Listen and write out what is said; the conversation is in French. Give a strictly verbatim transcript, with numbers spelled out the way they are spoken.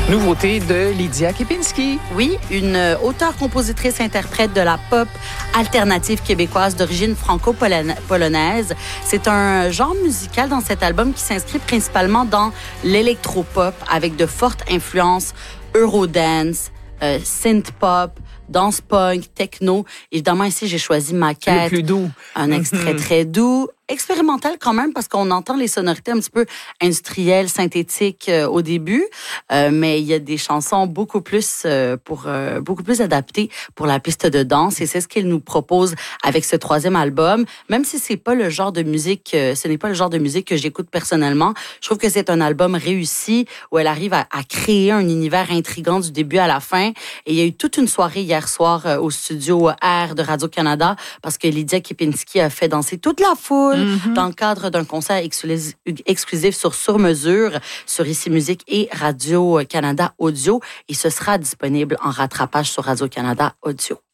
Nouveauté de Lydia Kepinski. Oui, une auteure, compositrice, interprète de la pop alternative québécoise d'origine franco-polonaise. C'est un genre musical dans cet album qui s'inscrit principalement dans l'électropop avec de fortes influences eurodance, euh, synth-pop, danse punk, techno. Évidemment, ici, j'ai choisi Maquette. Le plus doux. Un extrait Mm-hmm. très doux, expérimental quand même, parce qu'on entend les sonorités un petit peu industrielles, synthétiques euh, au début, euh, mais il y a des chansons beaucoup plus euh, pour euh, beaucoup plus adaptées pour la piste de danse, et c'est ce qu'il nous propose avec ce troisième album. Même si c'est pas le genre de musique, euh, ce n'est pas le genre de musique que j'écoute personnellement, je trouve que c'est un album réussi où elle arrive à, à créer un univers intriguant du début à la fin. Et il y a eu toute une soirée hier soir euh, au studio R de Radio-Canada parce que Lydia Kepinski a fait danser toute la foule mm-hmm. dans le cadre d'un concert exclusif, exclusif sur Sur Mesure sur Ici Musique et Radio-Canada Audio. Et ce sera disponible en rattrapage sur Radio-Canada Audio.